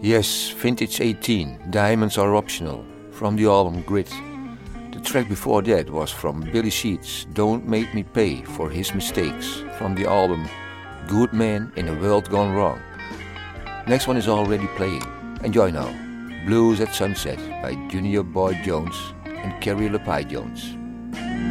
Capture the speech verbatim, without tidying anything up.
Yes, Vintage eighteen, Diamonds Are Optional, from the album Grit. The track before that was from Billy Sheets, Don't Make Me Pay for His Mistakes, from the album Good Man in a World Gone Wrong. Next one is already playing. Enjoy now. Blues at Sunset by Junior Boy Jones and Carrie LePie Jones.